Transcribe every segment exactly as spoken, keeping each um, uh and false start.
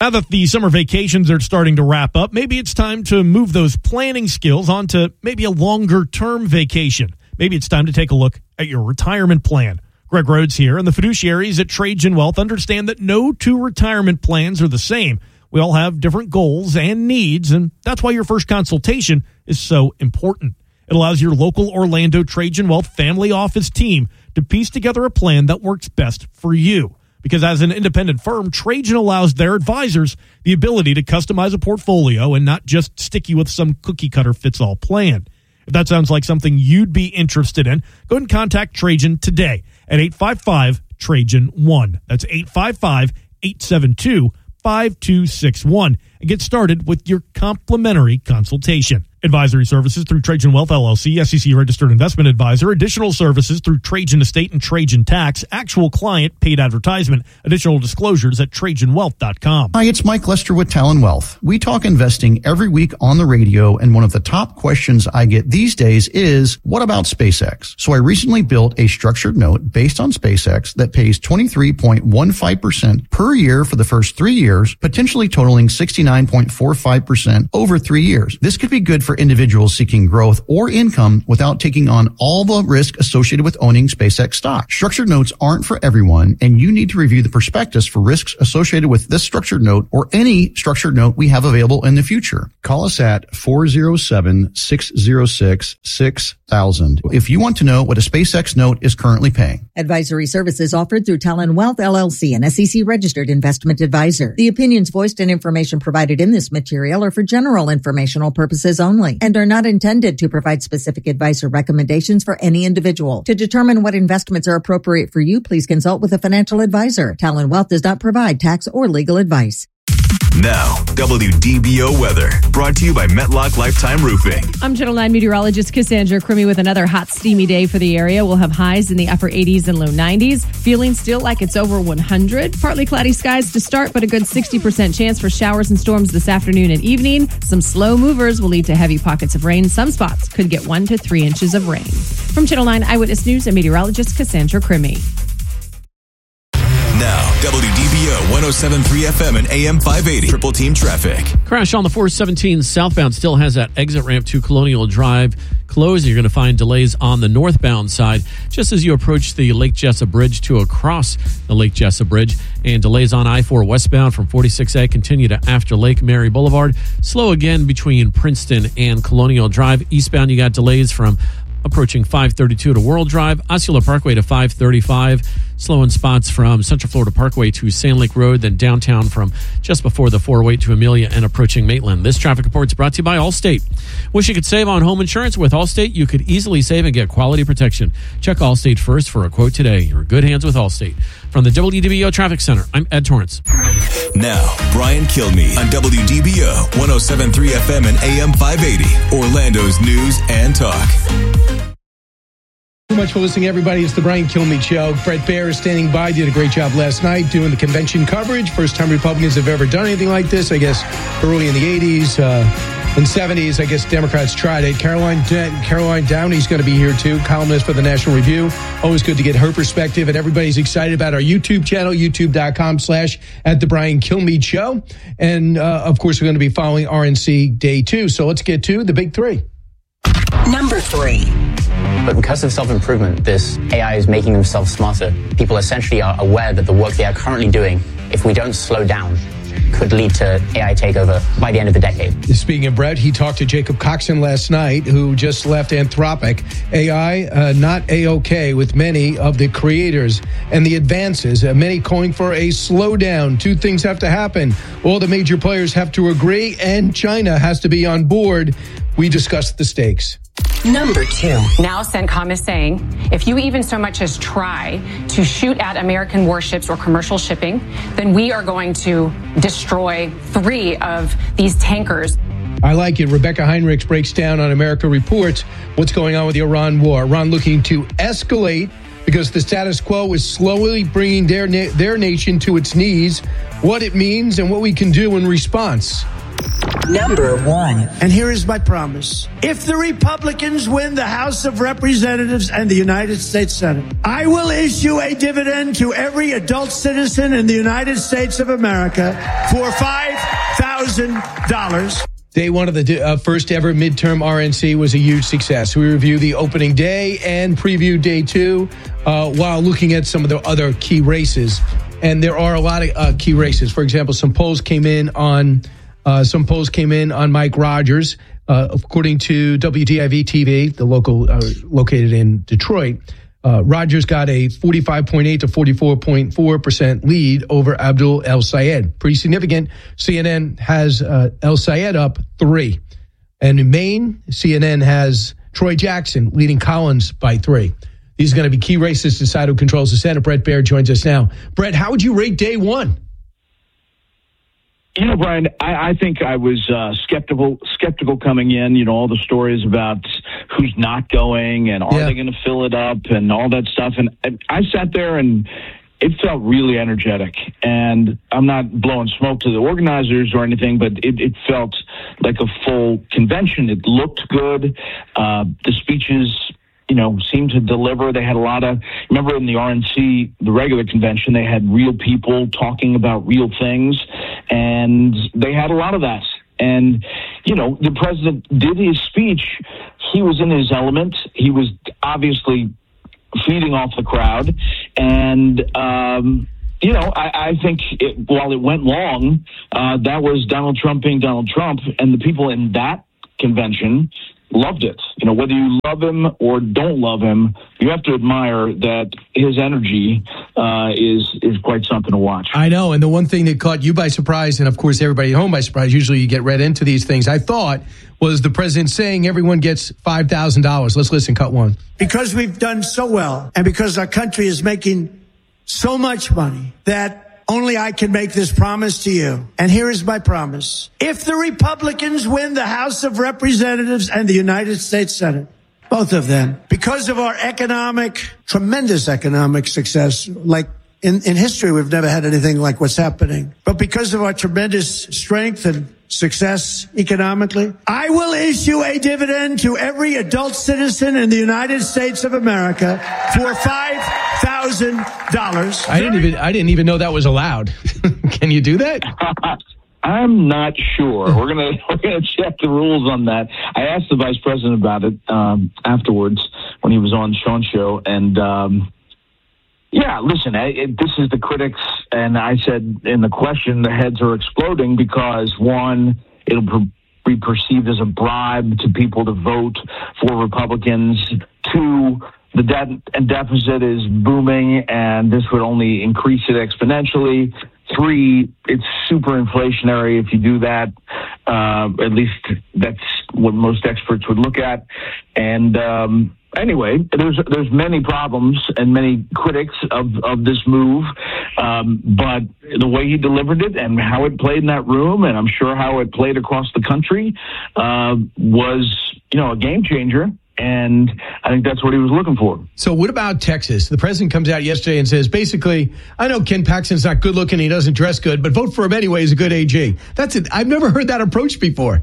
Now that the summer vacations are starting to wrap up, maybe it's time to move those planning skills onto maybe a longer-term vacation. Maybe it's time to take a look at your retirement plan. Greg Rhodes here, and the fiduciaries at Trajan Wealth understand that no two retirement plans are the same. We all have different goals and needs, and that's why your first consultation is so important. It allows your local Orlando Trajan Wealth family office team to piece together a plan that works best for you. Because as an independent firm, Trajan allows their advisors the ability to customize a portfolio and not just stick you with some cookie-cutter fits-all plan. If that sounds like something you'd be interested in, go ahead and contact Trajan today at eight five five, Trajan one. That's eight five five, eight seven two, five two six one. And get started with your complimentary consultation. Advisory services through Trajan Wealth, L L C, S E C registered investment advisor. Additional services through Trajan Estate and Trajan Tax. Actual client paid advertisement. Additional disclosures at Trajan Wealth dot com. Hi, it's Mike Lester with Talon Wealth. We talk investing every week on the radio, and one of the top questions I get these days is, what about SpaceX? So I recently built a structured note based on SpaceX that pays twenty-three point one five percent per year for the first three years, potentially totaling sixty-nine point four five percent over three years. This could be good for individuals seeking growth or income without taking on all the risk associated with owning SpaceX stock. Structured notes aren't for everyone, and you need to review the prospectus for risks associated with this structured note or any structured note we have available in the future. Call us at four oh seven, six oh six, six thousand if you want to know what a SpaceX note is currently paying. Advisory services offered through Talon Wealth, L L C, an S E C registered investment advisor. The opinions voiced and information provided in this material are for general informational purposes only and are not intended to provide specific advice or recommendations for any individual. To determine what investments are appropriate for you, please consult with a financial advisor. Talon Wealth does not provide tax or legal advice. Now, W D B O weather, brought to you by Metlock Lifetime Roofing. I'm Channel nine meteorologist Cassandra Crimmy with another hot, steamy day for the area. We'll have highs in the upper eighties and low nineties. Feeling still like it's over one hundred. Partly cloudy skies to start, but a good sixty percent chance for showers and storms this afternoon and evening. Some slow movers will lead to heavy pockets of rain. Some spots could get one to three inches of rain. From Channel nine Eyewitness News and meteorologist Cassandra Crimmy. Now, W D B O one oh seven point three F M and A M five eighty. Triple Team Traffic. Crash on the four seventeen southbound still has that exit ramp to Colonial Drive closed. You're going to find delays on the northbound side just as you approach the Lake Jessa Bridge to across the Lake Jessa Bridge. And delays on I four westbound from forty-six A continue to after Lake Mary Boulevard. Slow again between Princeton and Colonial Drive. Eastbound, you got delays from approaching five thirty-two to World Drive, Osceola Parkway to five thirty-five. Slow in spots from Central Florida Parkway to Sand Lake Road, then downtown from just before the four oh eight to Amelia and approaching Maitland. This traffic report is brought to you by Allstate. Wish you could save on home insurance? With Allstate, you could easily save and get quality protection. Check Allstate first for a quote today. You're in good hands with Allstate. From the W D B O Traffic Center, I'm Ed Torrance. Now, Brian Kilmeade on W D B O one oh seven point three F M and A M five eighty, Orlando's news and talk. Thank you so much for listening, everybody. It's the Brian Kilmeade Show. Brett Baer is standing by. Did a great job last night doing the convention coverage. First time Republicans have ever done anything like this. I guess early in the eighties uh, and seventies, I guess Democrats tried it. Caroline Caroline Downey's going to be here, too, columnist for the National Review. Always good to get her perspective. And everybody's excited about our YouTube channel, youtube.com slash at the Brian Kilmeade Show. And, uh, of course, we're going to be following R N C Day two. So let's get to the big three. Number three. But because of self-improvement, this A I is making themselves smarter. People essentially are aware that the work they are currently doing, if we don't slow down, could lead to A I takeover by the end of the decade. Speaking of Brett, he talked to Jacob Coxon last night, who just left Anthropic. A I uh, not A-OK with many of the creators and the advances. Uh, many calling for a slowdown. Two things have to happen. All the major players have to agree, and China has to be on board. We discussed the stakes. Number two. Now CENTCOM is saying if you even so much as try to shoot at American warships or commercial shipping, then we are going to destroy three of these tankers. I like it. Rebecca Heinrichs breaks down on America Reports what's going on with the Iran war. Iran looking to escalate because the status quo is slowly bringing their na- their nation to its knees, what it means and what we can do in response. Number one. And here is my promise. If the Republicans win the House of Representatives and the United States Senate, I will issue a dividend to every adult citizen in the United States of America for five thousand dollars. Day one of the uh, first ever midterm R N C was a huge success. We review the opening day and preview day two uh, while looking at some of the other key races. And there are a lot of uh, key races. For example, some polls came in on uh, some polls came in on Mike Rogers, uh, according to W D I V T V, the local uh, located in Detroit. Uh, Rogers got a forty-five point eight to forty-four point four percent lead over Abdul El Sayed. Pretty significant. C N N has uh, El Sayed up three. And in Maine, C N N has Troy Jackson leading Collins by three. These are going to be key races to decide who controls the Senate. Brett Baer joins us now. Brett, how would you rate day one? You know, Brian, I, I think I was uh, skeptical skeptical coming in. You know, all the stories about who's not going and are Yeah. they going to fill it up and all that stuff. And I, I sat there and it felt really energetic. And I'm not blowing smoke to the organizers or anything, but it, it felt like a full convention. It looked good. Uh, the speeches, you know, seemed to deliver. They had a lot of, remember in the R N C, the regular convention, they had real people talking about real things, and they had a lot of that. And, you know, the president did his speech. He was in his element. He was obviously feeding off the crowd. And, um, you know, I, I think it, while it went long, uh, that was Donald Trump being Donald Trump, and the people in that convention loved it. You know, whether you love him or don't love him, you have to admire that his energy uh, is is quite something to watch. I know, and the one thing that caught you by surprise, and of course everybody at home by surprise, usually you get read into these things, I thought, was the president saying everyone gets five thousand dollars. Let's listen, cut one. Because we've done so well and because our country is making so much money that only I can make this promise to you. And here is my promise. If the Republicans win the House of Representatives and the United States Senate, both of them, because of our economic, tremendous economic success, like in, in history, we've never had anything like what's happening. But because of our tremendous strength and success economically, I will issue a dividend to every adult citizen in the United States of America for five thousand dollars. I didn't even I didn't even know that was allowed. Can you do that? I'm not sure. We're gonna we're gonna check the rules on that. I asked the vice president about it um, afterwards when he was on Sean's show, and um, yeah, listen, I, it, this is the critics, and I said in the question, the heads are exploding because one, it'll per- be perceived as a bribe to people to vote for Republicans. Two, the debt and deficit is booming, and this would only increase it exponentially. Three, it's super inflationary if you do that. Uh, at least that's what most experts would look at. And um, anyway, there's there's many problems and many critics of, of this move. Um, but the way he delivered it and how it played in that room, and I'm sure how it played across the country, uh, was, you know, a game changer. And I think that's what he was looking for. So what about Texas? The president comes out yesterday and says, basically, I know Ken Paxton's not good looking, he doesn't dress good, but vote for him anyway, he's a good A G. That's it. I've never heard that approach before.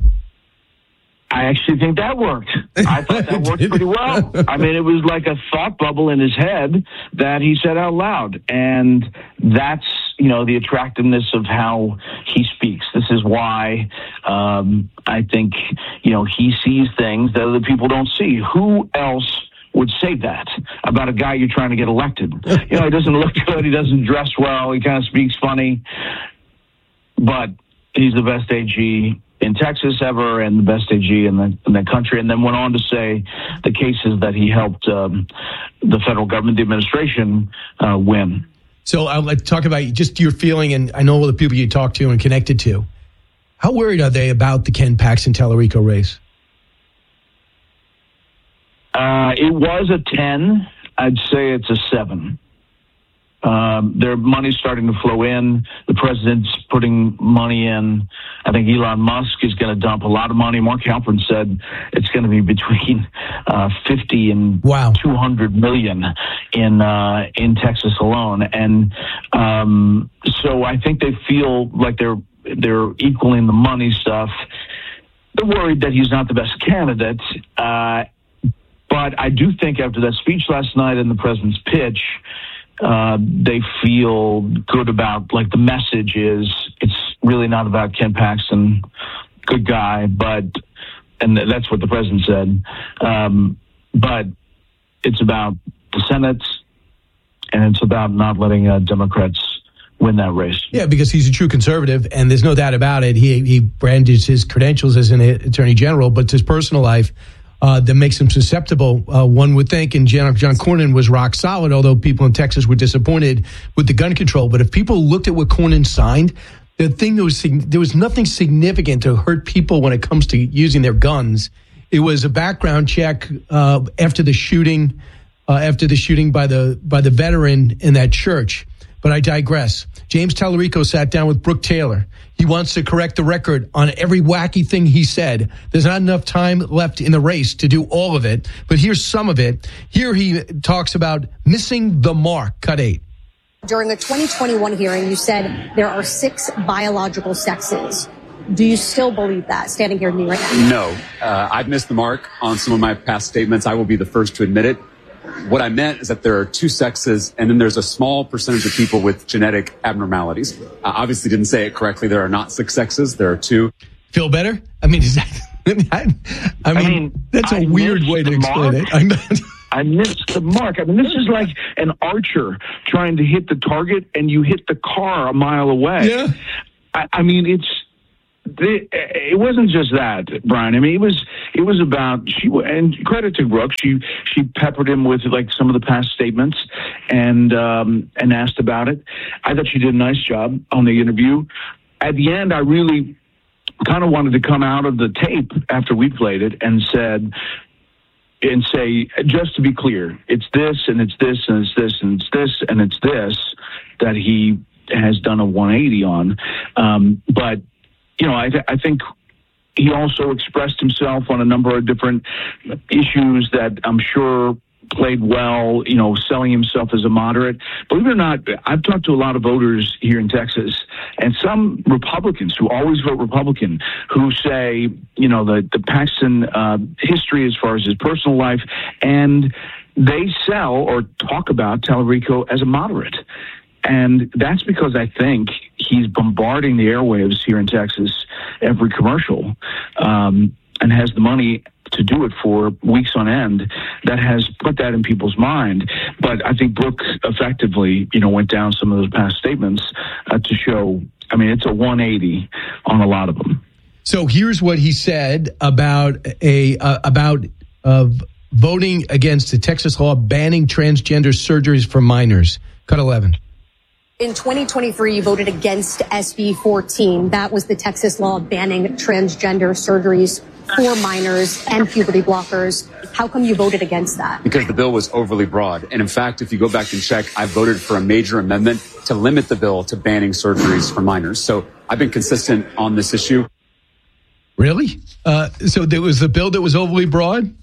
I actually think that worked. I thought that worked pretty well. I mean, it was like a thought bubble in his head that he said out loud. And that's, you know, the attractiveness of how he speaks. This is why um, I think, you know, he sees things that other people don't see. Who else would say that about a guy you're trying to get elected? You know, he doesn't look good. He doesn't dress well. He kind of speaks funny. But he's the best A G in Texas ever and the best A G in the, in the country, and then went on to say the cases that he helped um, the federal government, the administration, uh, win. So I'll uh, talk about just your feeling, and I know all the people you talked to and connected to. How worried are they about the Ken Paxton-Tallarico race? Uh, it was a ten. I'd say it's a seven. Um, their money's starting to flow in. The president's putting money in. I think Elon Musk is going to dump a lot of money. Mark Halperin said it's going to be between uh, fifty and wow. two hundred million in uh, in Texas alone. And um, so I think they feel like they're they're equaling the money stuff. they're worried that he's not the best candidate. Uh, but I do think after that speech last night and the president's pitch, uh, they feel good about, like, the message is it's really not about Ken Paxton, good guy, but, and that's what the president said, um, but it's about the Senate, and it's about not letting uh, Democrats win that race. Yeah, because he's a true conservative, and there's no doubt about it. He he brandished his credentials as an attorney general, but his personal life uh, that makes him susceptible, uh, one would think. And John, John Cornyn was rock solid, although people in Texas were disappointed with the gun control. But if people looked at what Cornyn signed, the thing that was there was nothing significant to hurt people when it comes to using their guns. It was a background check uh, after the shooting, uh, after the shooting by the by the veteran in that church. But I digress. James Tallarico sat down with Brooke Taylor. He wants to correct the record on every wacky thing he said. There's not enough time left in the race to do all of it, but here's some of it. Here he talks about missing the mark. Cut eight. During a twenty twenty-one hearing, you said there are six biological sexes. Do you still believe that, standing here with me right now? No. Uh, I've missed the mark on some of my past statements. I will be the first to admit it. What I meant is that there are two sexes, and then there's a small percentage of people with genetic abnormalities. I obviously didn't say it correctly. There are not six sexes. There are two. Feel better? I mean, is that, I mean, I mean, I mean that's a I weird way to explain it. I meant. I missed the mark. I mean, this is like an archer trying to hit the target, and you hit the car a mile away. Yeah. I, I mean, it's. The, it wasn't just that, Brian. I mean, it was it was about she and credit to Brooke. She she peppered him with like some of the past statements and um, and asked about it. I thought she did a nice job on the interview. At the end, I really kind of wanted to come out of the tape after we played it and said and say, just to be clear, it's this and it's this and it's this and it's this and it's this that he has done a one eighty on, um, but. You know, I, th- I think he also expressed himself on a number of different issues that I'm sure played well, you know, selling himself as a moderate. Believe it or not, I've talked to a lot of voters here in Texas, and some Republicans who always vote Republican who say, you know, the, the Paxton uh, history as far as his personal life, and they sell or talk about Tallarico as a moderate. And that's because I think he's bombarding the airwaves here in Texas every commercial um, and has the money to do it for weeks on end. That has put that in people's mind. But I think Brooke effectively, you know, went down some of those past statements uh, to show, I mean, it's a one eighty on a lot of them. So here's what he said about a uh, about uh, voting against the Texas law banning transgender surgeries for minors. Cut eleven. In twenty twenty-three, you voted against S B fourteen. That was the Texas law banning transgender surgeries for minors and puberty blockers. How come you voted against that? Because the bill was overly broad. And in fact, if you go back and check, I voted for a major amendment to limit the bill to banning surgeries for minors. So I've been consistent on this issue. Really? Uh, so there was the bill that was overly broad?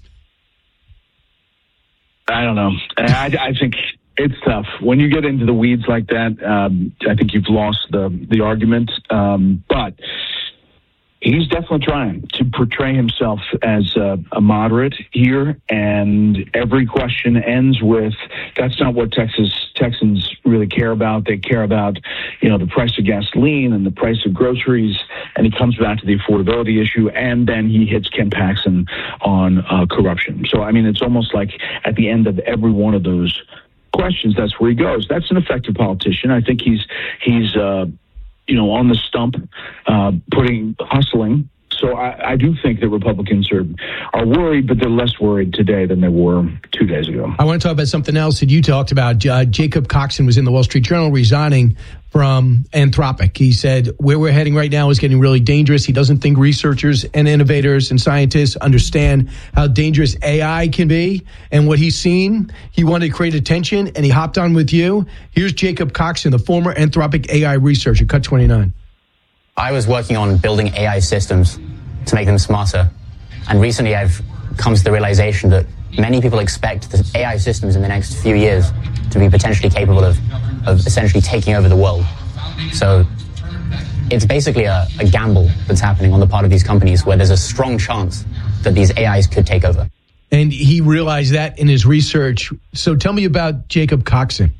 I don't know. I, I think... It's tough. When you get into the weeds like that, um, I think you've lost the, the argument. Um, but he's definitely trying to portray himself as a, a moderate here. And every question ends with, that's not what Texas Texans really care about. They care about, you know, the price of gasoline and the price of groceries. And he comes back to the affordability issue. And then he hits Ken Paxton on uh, corruption. So, I mean, it's almost like at the end of every one of those questions, that's where he goes. That's an effective politician. I think he's he's uh, you know on the stump, uh, putting hustling. So I, I do think that Republicans are are worried, but they're less worried today than they were two days ago. I want to talk about something else that you talked about. Uh, Jacob Coxon was in the Wall Street Journal resigning from Anthropic. He said, where we're heading right now is getting really dangerous. He doesn't think researchers and innovators and scientists understand how dangerous A I can be and what he's seen. He wanted to create attention, and he hopped on with you. Here's Jacob Coxon, the former Anthropic A I researcher. Cut twenty-nine. I was working on building A I systems to make them smarter. And recently I've come to the realization that many people expect the A I systems in the next few years to be potentially capable of, of essentially taking over the world. So it's basically a, a gamble that's happening on the part of these companies where there's a strong chance that these A Is could take over. And he realized that in his research. So tell me about Jacob Coxon.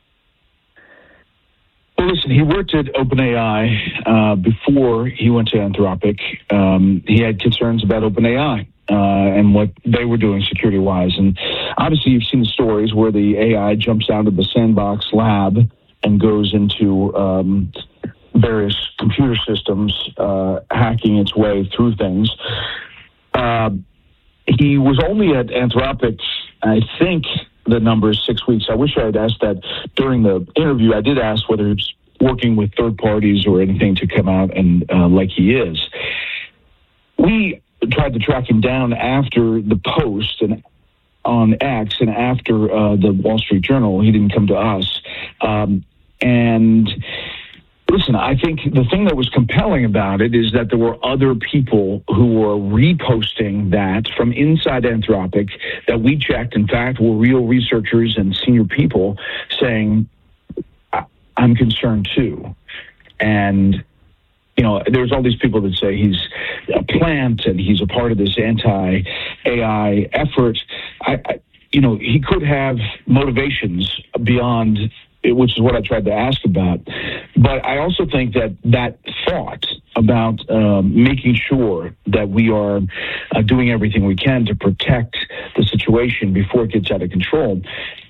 Well, listen, he worked at OpenAI uh, before he went to Anthropic. Um, he had concerns about OpenAI uh, and what they were doing security-wise. And obviously, you've seen the stories where the A I jumps out of the sandbox lab and goes into um, various computer systems, uh, hacking its way through things. Uh, he was only at Anthropic, I think, the number is six weeks. I wish I had asked that during the interview. I did ask whether he's working with third parties or anything to come out and uh, like he is. We tried to track him down after the post and on X and after uh, the Wall Street Journal. He didn't come to us. Um, and listen, I think the thing that was compelling about it is that there were other people who were reposting that from inside Anthropic that we checked, in fact, were real researchers and senior people saying, I'm concerned too. And, you know, there's all these people that say he's a plant and he's a part of this anti-A I effort. I, I, you know, he could have motivations beyond, which is what I tried to ask about. But I also think that that thought about um, making sure that we are uh, doing everything we can to protect the situation before it gets out of control,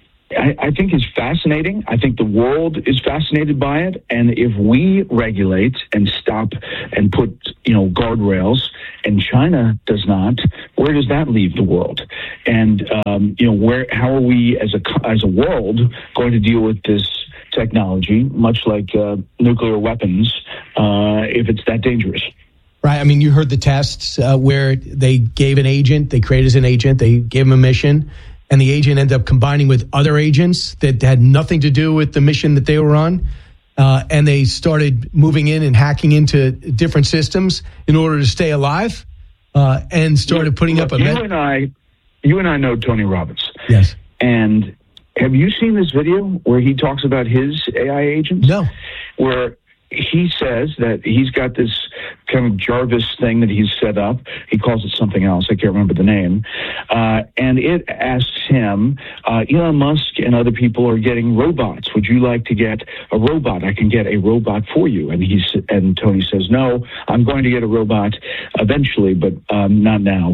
I, I think is fascinating. I think the world is fascinated by it. And if we regulate and stop and put, you know, guardrails, and China does not, where does that leave the world? And, um, you know, where, how are we as a, as a world going to deal with this technology, much like uh, nuclear weapons, uh, if it's that dangerous? Right. I mean, you heard the tests uh, where they gave an agent, they created an agent, they gave him a mission, and the agent ended up combining with other agents that had nothing to do with the mission that they were on. Uh, and they started moving in and hacking into different systems in order to stay alive, uh, and started putting Look, up a... You med- and I, you and I know Tony Robbins. Yes. And have you seen this video where he talks about his A I agents? No. Where he says that he's got this kind of Jarvis thing that he's set up. He calls it something else. I can't remember the name. Uh, and it asks him, uh, Elon Musk and other people are getting robots. Would you like to get a robot? I can get a robot for you. And he's, and Tony says, no, I'm going to get a robot eventually, but um, not now.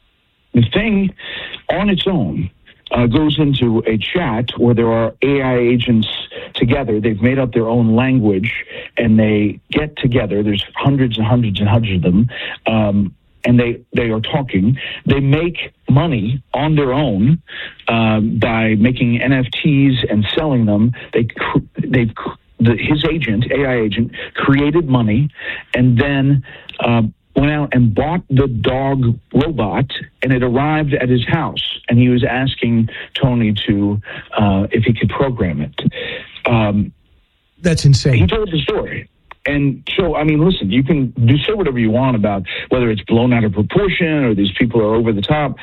The thing on its own Uh, goes into a chat where there are A I agents together. They've made up their own language, and they get together. There's hundreds and hundreds and hundreds of them, um, and they, they are talking. They make money on their own uh, by making N F Ts and selling them. They they've the, his agent, A I agent, created money, and then Uh, went out and bought the dog robot, and it arrived at his house, and he was asking Tony to, uh, if he could program it. Um, That's insane. He told the story. And so, I mean, listen, you can do say whatever you want about whether it's blown out of proportion or these people are over the top.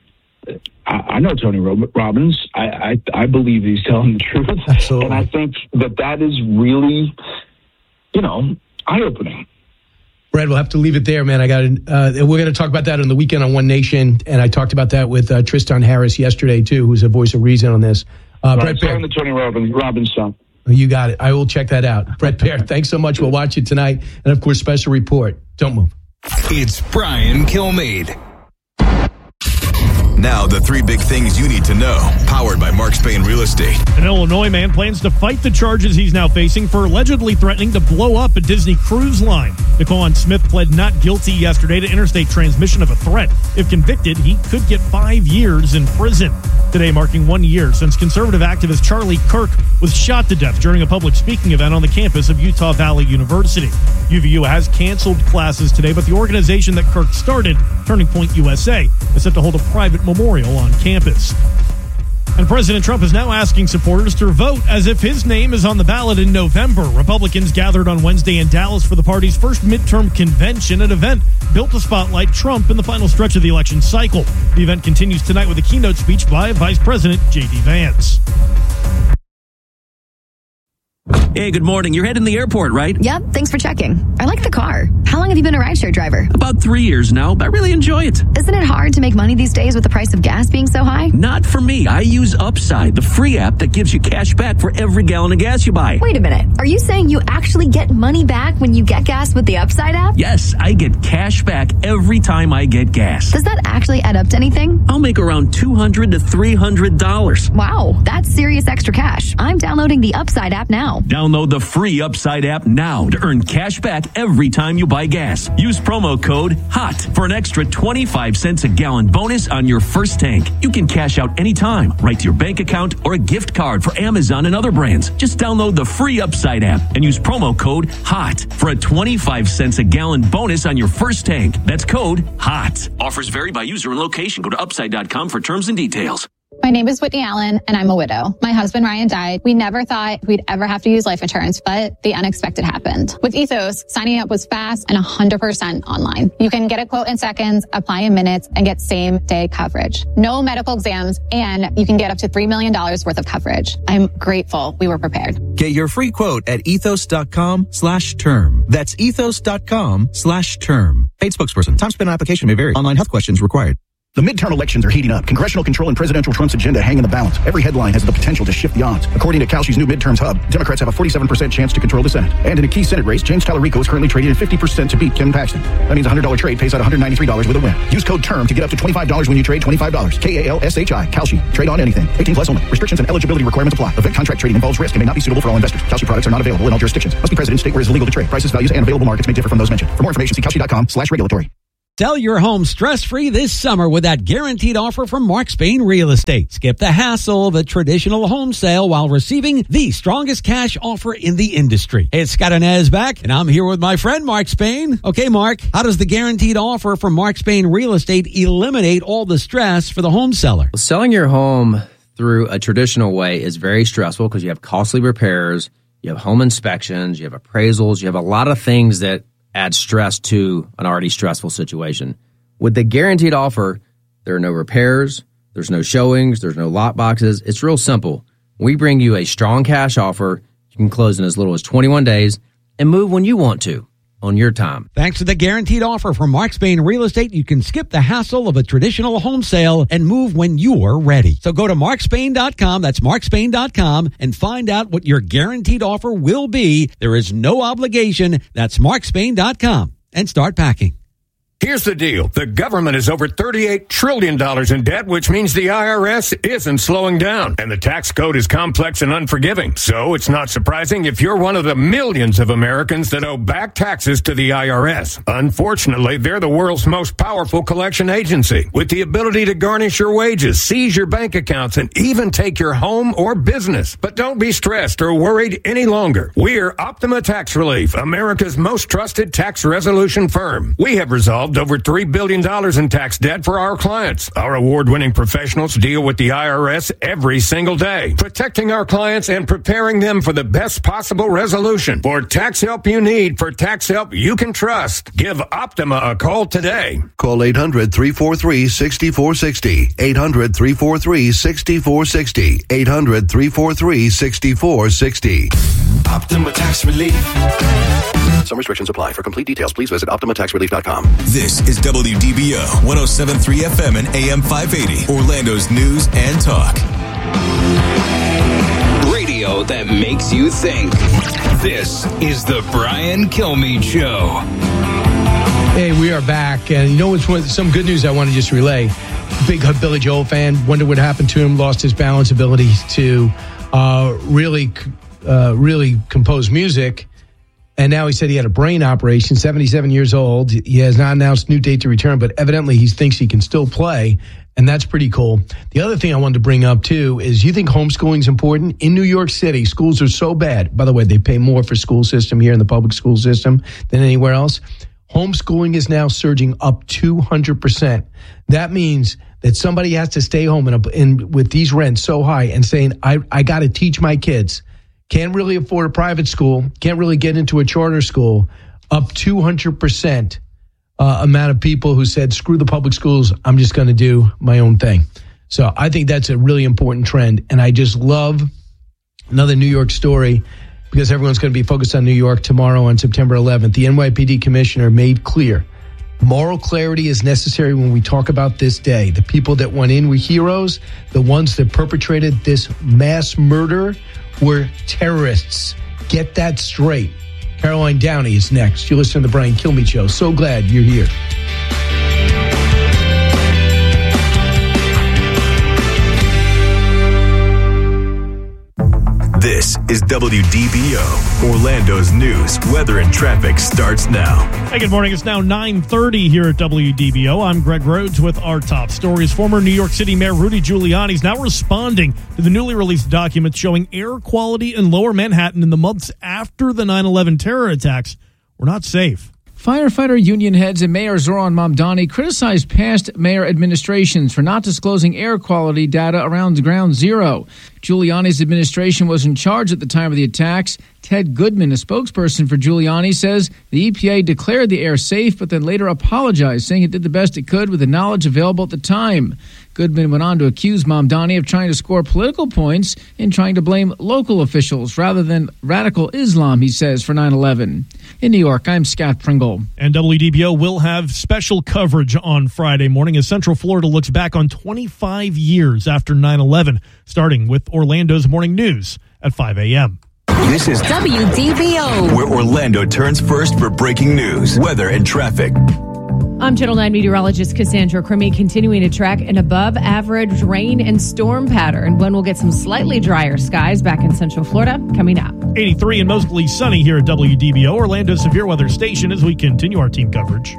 I, I know Tony Robbins. I, I, I believe he's telling the truth. Absolutely. And I think that that is really, you know, eye-opening. Brad, we'll have to leave it there, man. I got. Uh, we're going to talk about that on the weekend on One Nation, and I talked about that with uh, Tristan Harris yesterday too, who's a voice of reason on this. Uh, right, Brett Baer, the Tony Robbins, Robbins song. You got it. I will check that out. Brett Baer, thanks so much. We'll watch it tonight, and of course, special report. Don't move. It's Brian Kilmeade. Now, the three big things you need to know, powered by Mark Spain Real Estate. An Illinois man plans to fight the charges he's now facing for allegedly threatening to blow up a Disney cruise line. Daquan Smith pled not guilty yesterday to interstate transmission of a threat. If convicted, he could get five years in prison. Today marking one year since conservative activist Charlie Kirk was shot to death during a public speaking event on the campus of Utah Valley University. U V U has canceled classes today, but the organization that Kirk started, Turning Point U S A, is set to hold a private memorial on campus. And President Trump is now asking supporters to vote as if his name is on the ballot in November. Republicans gathered on Wednesday in Dallas for the party's first midterm convention, an event built to spotlight Trump in the final stretch of the election cycle. The event continues tonight with a keynote speech by Vice President J D Vance. Hey, good morning. You're heading to the airport, right? Yep, thanks for checking. I like the car. How long have you been a rideshare driver? About three years now, but I really enjoy it. Isn't it hard to make money these days with the price of gas being so high? Not for me. I use Upside, the free app that gives you cash back for every gallon of gas you buy. Wait a minute. Are you saying you actually get money back when you get gas with the Upside app? Yes, I get cash back every time I get gas. Does that actually add up to anything? I'll make around two hundred to three hundred dollars. Wow, that's serious extra cash. I'm downloading the Upside app now. Download the free Upside app now to earn cash back every time you buy gas. Use promo code HOT for an extra twenty-five cents a gallon bonus on your first tank. You can cash out anytime, right to your bank account or a gift card for Amazon and other brands. Just download the free Upside app and use promo code HOT for a twenty-five cents a gallon bonus on your first tank. That's code HOT. Offers vary by user and location. Go to upside dot com for terms and details. My name is Whitney Allen, and I'm a widow. My husband, Ryan, died. We never thought we'd ever have to use life insurance, but the unexpected happened. With Ethos, signing up was fast and one hundred percent online. You can get a quote in seconds, apply in minutes, and get same-day coverage. No medical exams, and you can get up to three million dollars worth of coverage. I'm grateful we were prepared. Get your free quote at ethos.com slash term. That's ethos.com slash term. Paid spokesperson. Time spent on application may vary. Online health questions required. The midterm elections are heating up. Congressional control and presidential Trump's agenda hang in the balance. Every headline has the potential to shift the odds. According to Kalshi's new midterms hub, Democrats have a forty-seven percent chance to control the Senate. And in a key Senate race, James Tallarico is currently trading at fifty percent to beat Kevin Paxton. That means a one hundred dollars trade pays out one hundred ninety-three dollars with a win. Use code TERM to get up to twenty-five dollars when you trade twenty-five dollars. K A L S H I. Kalshi. Trade on anything. eighteen plus only. Restrictions and eligibility requirements apply. Event contract trading involves risk and may not be suitable for all investors. Kalshi products are not available in all jurisdictions. Must be present in state where it is illegal to trade. Prices, values, and available markets may differ from those mentioned. For more information, see Kalshi.com slash regulatory. Sell your home stress-free this summer with that guaranteed offer from Mark Spain Real Estate. Skip the hassle of a traditional home sale while receiving the strongest cash offer in the industry. Hey, it's Scott Inez back, and I'm here with my friend Mark Spain. Okay, Mark, how does the guaranteed offer from Mark Spain Real Estate eliminate all the stress for the home seller? Well, selling your home through a traditional way is very stressful because you have costly repairs, you have home inspections, you have appraisals, you have a lot of things that add stress to an already stressful situation. With the guaranteed offer, there are no repairs, there's no showings, there's no lot boxes. It's real simple. We bring you a strong cash offer. You can close in as little as twenty-one days and move when you want to on your time. Thanks to the guaranteed offer from Mark Spain Real Estate, you can skip the hassle of a traditional home sale and move when you're ready. So go to mark spain dot com, that's mark spain dot com, and find out what your guaranteed offer will be. There is no obligation. That's mark spain dot com, and start packing. Here's the deal. The government is over thirty-eight trillion dollars in debt, which means the I R S isn't slowing down. And the tax code is complex and unforgiving. So it's not surprising if you're one of the millions of Americans that owe back taxes to the I R S. Unfortunately, they're the world's most powerful collection agency, with the ability to garnish your wages, seize your bank accounts, and even take your home or business. But don't be stressed or worried any longer. We're Optima Tax Relief, America's most trusted tax resolution firm. We have resolved over three billion dollars in tax debt for our clients. Our award-winning professionals deal with the I R S every single day, protecting our clients and preparing them for the best possible resolution. For tax help you need, for tax help you can trust, give Optima a call today. Call eight hundred, three four three, six four six zero. eight hundred, three four three, six four six zero. eight hundred, three four three, six four six zero. Optima Tax Relief. Some restrictions apply. For complete details, please visit optima tax relief dot com. This is W D B O one oh seven point three F M and A M five eighty, Orlando's news and talk. Radio that makes you think. This is the Brian Kilmeade Show. Hey, we are back. And you know what's some good news I want to just relay? Big Billy Joel fan. Wonder what happened to him. Lost his balance ability to uh, really, uh, really compose music. And now he said he had a brain operation, seventy-seven years old. He has not announced new date to return, but evidently he thinks he can still play, and that's pretty cool. The other thing I wanted to bring up, too, is you think homeschooling is important? In New York City, schools are so bad. By the way, they pay more for school system here in the public school system than anywhere else. Homeschooling is now surging up two hundred percent. That means that somebody has to stay home in, a, in with these rents so high and saying, I, I got to teach my kids. Can't really afford a private school, can't really get into a charter school, up two hundred percent uh, amount of people who said, screw the public schools, I'm just going to do my own thing. So I think that's a really important trend. And I just love another New York story. because everyone's going to be focused on New York tomorrow on September eleventh. The N Y P D commissioner made clear moral clarity is necessary when we talk about this day. The people that went in were heroes. The ones that perpetrated this mass murder were terrorists. Get that straight. Caroline Downey is next. You listen to the Brian Kilmeade Show. So glad you're here. This is W D B O. Orlando's news, weather, and traffic starts now. Hey, good morning. It's now nine thirty here at W D B O. I'm Greg Rhodes with our top stories. Former New York City Mayor Rudy Giuliani is now responding to the newly released documents showing air quality in lower Manhattan in the months after the nine eleven terror attacks were not safe. Firefighter union heads and Mayor Zoran Mamdani criticized past mayor administrations for not disclosing air quality data around Ground Zero. Giuliani's administration was in charge at the time of the attacks. Ted Goodman, a spokesperson for Giuliani, says the E P A declared the air safe, but then later apologized, saying it did the best it could with the knowledge available at the time. Goodman went on to accuse Mamdani of trying to score political points and trying to blame local officials rather than radical Islam, he says, for nine eleven. In New York, I'm Scott Pringle. And W D B O will have special coverage on Friday morning as Central Florida looks back on twenty-five years after nine eleven, starting with Orlando's Morning News at five a.m. This is W D B O, where Orlando turns first for breaking news, weather, and traffic. I'm Channel nine meteorologist Cassandra Crummy, continuing to track an above-average rain and storm pattern. When we'll get some slightly drier skies back in Central Florida coming up. eighty-three and mostly sunny here at W D B O, Orlando's severe weather station, as we continue our team coverage.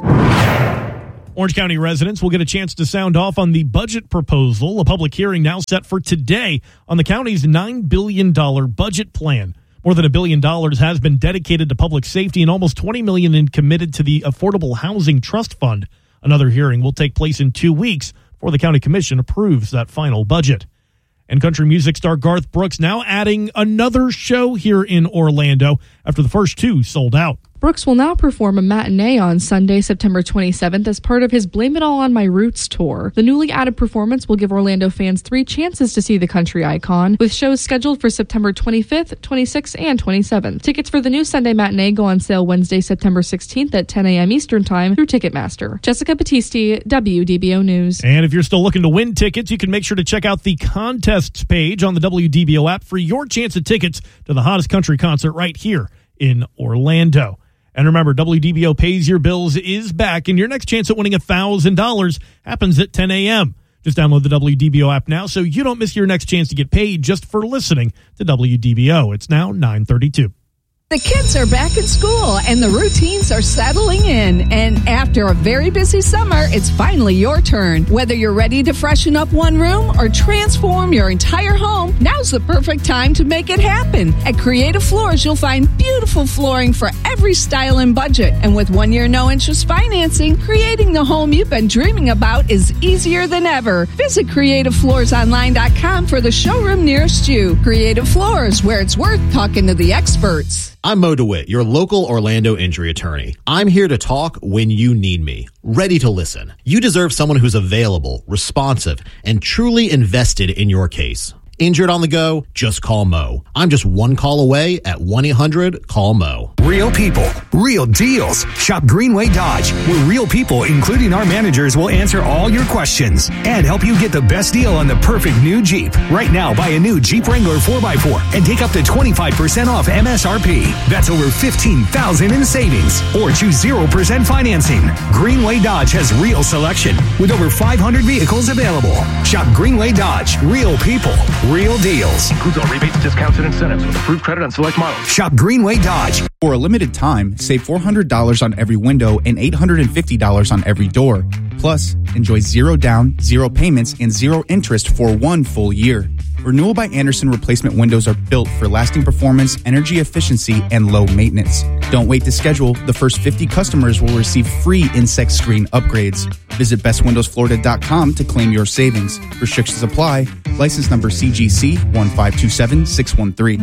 Orange County residents will get a chance to sound off on the budget proposal, a public hearing now set for today on the county's nine billion dollars budget plan. More than a billion dollars has been dedicated to public safety and almost twenty million dollars in committed to the Affordable Housing Trust Fund. Another hearing will take place in two weeks before the county commission approves that final budget. And country music star Garth Brooks now adding another show here in Orlando after the first two sold out. Brooks will now perform a matinee on Sunday, September twenty-seventh as part of his Blame It All on My Roots tour. The newly added performance will give Orlando fans three chances to see the country icon, with shows scheduled for September twenty-fifth, twenty-sixth, and twenty-seventh. Tickets for the new Sunday matinee go on sale Wednesday, September sixteenth at ten a.m. Eastern Time through Ticketmaster. Jessica Battisti, W D B O News. And if you're still looking to win tickets, you can make sure to check out the contests page on the W D B O app for your chance at tickets to the hottest country concert right here in Orlando. And remember, W D B O Pays Your Bills is back, and your next chance at winning one thousand dollars happens at ten a.m. Just download the W D B O app now so you don't miss your next chance to get paid just for listening to W D B O. It's now nine thirty-two. The kids are back in school and the routines are settling in. And after a very busy summer, it's finally your turn. Whether you're ready to freshen up one room or transform your entire home, now's the perfect time to make it happen. At Creative Floors, you'll find beautiful flooring for every style and budget. And with one year no interest financing, creating the home you've been dreaming about is easier than ever. Visit creative floors online dot com for the showroom nearest you. Creative Floors, where it's worth talking to the experts. I'm Mo DeWitt, your local Orlando injury attorney. I'm here to talk when you need me, ready to listen. You deserve someone who's available, responsive, and truly invested in your case. Injured on the go? Just call Mo. I'm just one call away at one eight hundred call Mo. Real people, real deals. Shop Greenway Dodge, where real people, including our managers, will answer all your questions and help you get the best deal on the perfect new Jeep. Right now, buy a new Jeep Wrangler four by four and take up to twenty-five percent off M S R P. That's over fifteen thousand dollars in savings. Or choose zero percent financing. Greenway Dodge has real selection with over five hundred vehicles available. Shop Greenway Dodge, real people, real deals. Includes all rebates, discounts, and incentives with approved credit on select models. Shop Greenway Dodge. For a limited time, save four hundred dollars on every window and eight hundred fifty dollars on every door. Plus, enjoy zero down, zero payments, and zero interest for one full year. Renewal by Andersen replacement windows are built for lasting performance, energy efficiency, and low maintenance. Don't wait to schedule. The first fifty customers will receive free insect screen upgrades. Visit best windows florida dot com to claim your savings. Restrictions apply. License number C G C one five two seven six one three.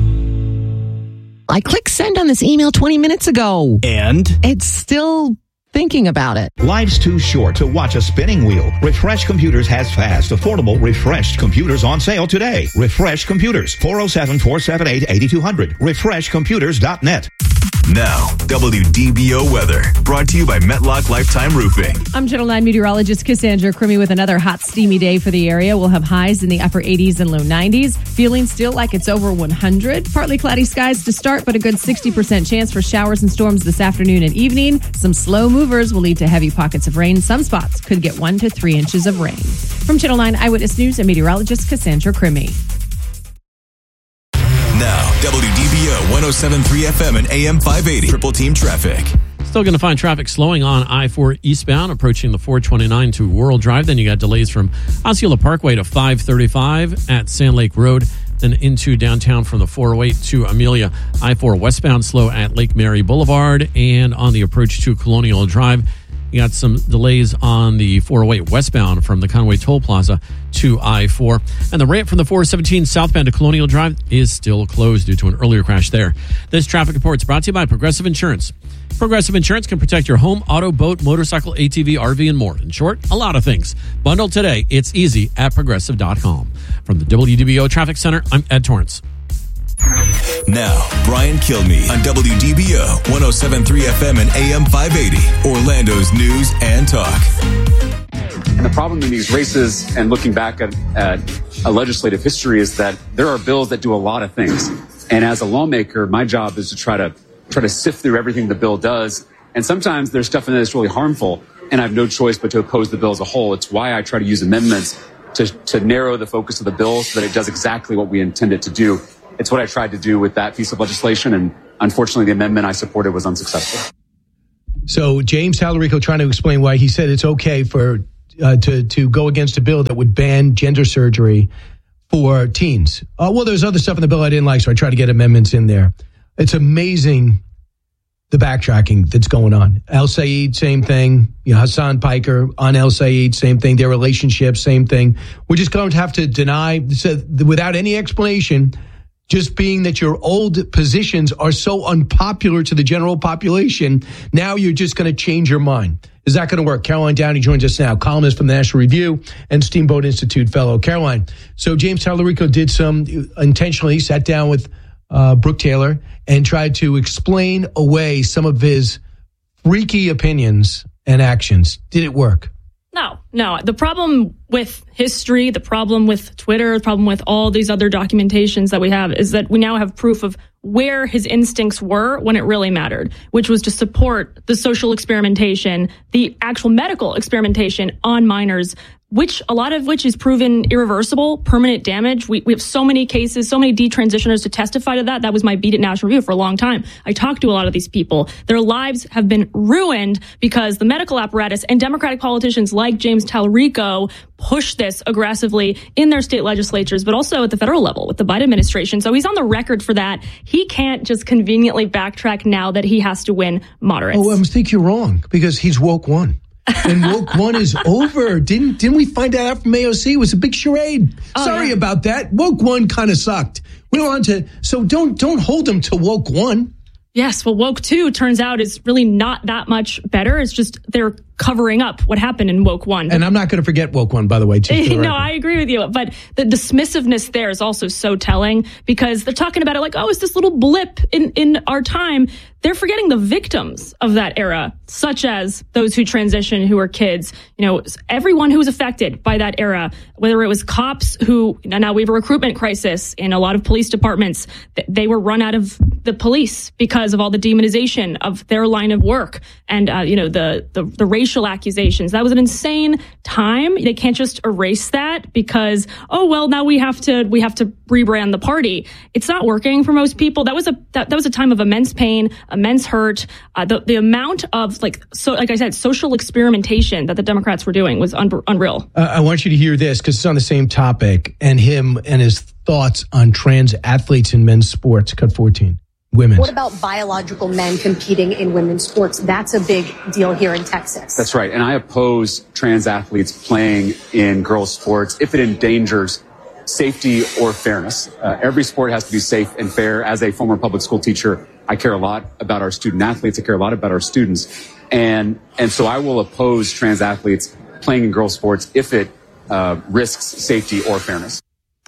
I clicked send on this email twenty minutes ago. And? It's still thinking about it. Life's too short to watch a spinning wheel. Refresh Computers has fast, affordable refreshed computers on sale today. Refresh Computers, four oh seven, four seven eight, eight two zero zero. refresh computers dot net. Now, W D B O weather, brought to you by Metlock Lifetime Roofing. I'm Channel nine meteorologist Cassandra Crimmy with another hot, steamy day for the area. We'll have highs in the upper eighties and low nineties. Feeling still like it's over one hundred. Partly cloudy skies to start, but a good sixty percent chance for showers and storms this afternoon and evening. Some slow movers will lead to heavy pockets of rain. Some spots could get one to three inches of rain. From Channel nine Eyewitness News and meteorologist Cassandra Crimmy. Now, W D B O one oh seven point three F M and A M five eighty. Triple Team Traffic. Still going to find traffic slowing on I four eastbound, approaching the four twenty-nine to World Drive. Then you got delays from Osceola Parkway to five thirty-five at Sand Lake Road. Then into downtown from the four oh eight to Amelia. I four westbound slow at Lake Mary Boulevard. And on the approach to Colonial Drive, you got some delays on the four oh eight westbound from the Conway Toll Plaza to I four. And the ramp from the four seventeen southbound to Colonial Drive is still closed due to an earlier crash there. This traffic report is brought to you by Progressive Insurance. Progressive Insurance can protect your home, auto, boat, motorcycle, A T V, R V, and more. In short, a lot of things. Bundle today. It's easy at progressive dot com. From the W D B O Traffic Center, I'm Ed Torrance. Now, Brian Kilmeade on W D B O one oh seven point three F M and A M five eighty, Orlando's news and talk. And the problem in these races and looking back at, at a legislative history is that there are bills that do a lot of things. And as a lawmaker, my job is to try to try to sift through everything the bill does. And sometimes there's stuff in it that's really harmful, and I have no choice but to oppose the bill as a whole. It's why I try to use amendments to, to narrow the focus of the bill so that it does exactly what we intend it to do. It's what I tried to do with that piece of legislation, and unfortunately the amendment I supported was unsuccessful. So James Tallarico trying to explain why he said it's okay for uh, to, to go against a bill that would ban gender surgery for teens. Uh, well, there's other stuff in the bill I didn't like, so I tried to get amendments in there. It's amazing the backtracking that's going on. El Sayed, same thing. You know, Hassan Piker on El Sayed, same thing. Their relationship, same thing. We're just going to have to deny, so without any explanation, just being that your old positions are so unpopular to the general population, now you're just going to change your mind. Is that going to work? Caroline Downey joins us now, columnist from the National Review and Steamboat Institute fellow. Caroline, so James Tallarico did some, intentionally sat down with uh, Brooke Taylor and tried to explain away some of his freaky opinions and actions. Did it work? No, no. The problem with history, the problem with Twitter, the problem with all these other documentations that we have is that we now have proof of where his instincts were when it really mattered, which was to support the social experimentation, the actual medical experimentation on minors, which a lot of which is proven irreversible, permanent damage. We, we have so many cases, so many detransitioners to testify to that. That was my beat at National Review for a long time. I talked to a lot of these people. Their lives have been ruined because the medical apparatus and Democratic politicians like James Tallarico push this aggressively in their state legislatures, but also at the federal level with the Biden administration. So he's on the record for that. He can't just conveniently backtrack now that he has to win moderates. Oh, I think you're wrong because he's woke one. And woke one is over. Didn't didn't we find that out from A O C? It was a big charade. Oh, Sorry yeah. about that. Woke one kind of sucked. We don't want to. So don't don't hold them to woke one. Yes, well, woke two turns out is really not that much better. It's just they're covering up what happened in woke one. And I'm not going to forget woke one, by the way. Too, no, I agree with you. But the dismissiveness there is also so telling because they're talking about it like, oh, it's this little blip in, in our time. They're forgetting the victims of that era, such as those who transitioned, who were kids, you know, everyone who was affected by that era, whether it was cops who, now we have a recruitment crisis in a lot of police departments. They were run out of the police because of all the demonization of their line of work and, uh, you know, the, the, the racial accusations. That was an insane time. They can't just erase that because, oh, well, now we have to, we have to rebrand the party. It's not working for most people. That was a, that, that was a time of immense pain, immense hurt. Uh, the, the amount of, like, so, like I said, social experimentation that the Democrats were doing was un- unreal. Uh, I want you to hear this because it's on the same topic and him and his thoughts on trans athletes in men's sports. Cut fourteen. Women's. What about biological men competing in women's sports? That's a big deal here in Texas. That's right. And I oppose trans athletes playing in girls' sports if it endangers safety or fairness. Uh, every sport has to be safe and fair. As a former public school teacher, I care a lot about our student athletes. I care a lot about our students. And, and so I will oppose trans athletes playing in girls' sports if it uh, risks safety or fairness.